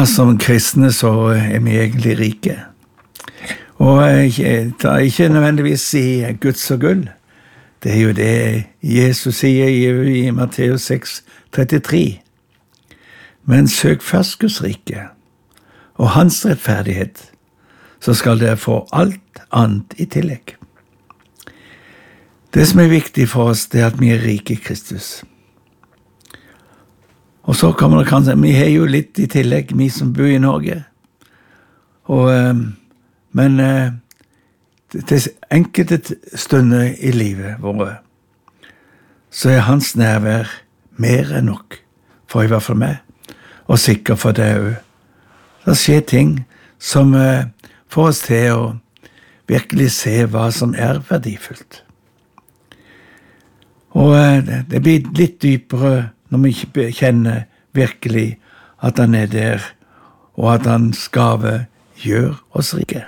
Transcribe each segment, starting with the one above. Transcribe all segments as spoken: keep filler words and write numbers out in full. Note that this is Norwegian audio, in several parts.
Ja, som kristne så er vi egentlig rike. Og det er ikke nødvendigvis i Guds og gull. Det er jo det Jesus sier i Matteus seks trettitre. Men søk først Guds rike og hans rettferdighet, så skal dere få alt annet i tillegg. Det som er viktig for oss, det er at vi er rike i Kristus. Og så kommer det kanskje, vi har jo litt i tillegg, vi som bor i Norge. Og, men til enkelte stunder i livet våre, så er hans nærvær mer enn nok, for i hvert fall meg, og sikker for det også. Det skjer ting som får oss til å virkelig se hva som er verdifullt. Og det blir litt dypere når vi ikke kjenner virkelig at han er der, og at hans gave gjør oss rike.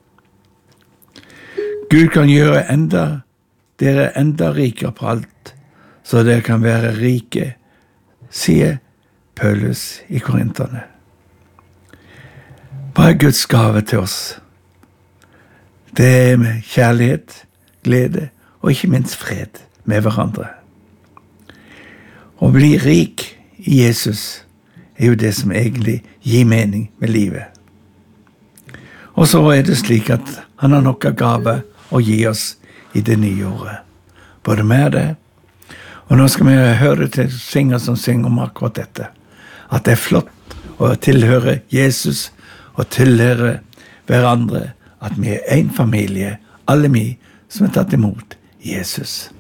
Gud kan gjøre enda, dere enda rikere på alt, så dere kan være rike, sier Paulus i Korinterne. Hva er Guds gave til oss? Det er med kjærlighet, glede og ikke minst fred med hverandre. Å bli rik i Jesus er jo det som egentlig gir mening med livet. Og så er det slik at han har noe gave å gi oss i det nye året. Både med det, og nå skal vi høre til synger som synger om akkurat dette. At det er flott å tilhøre Jesus og tilhøre hverandre, at vi er en familie, alle vi som har tatt imot Jesus.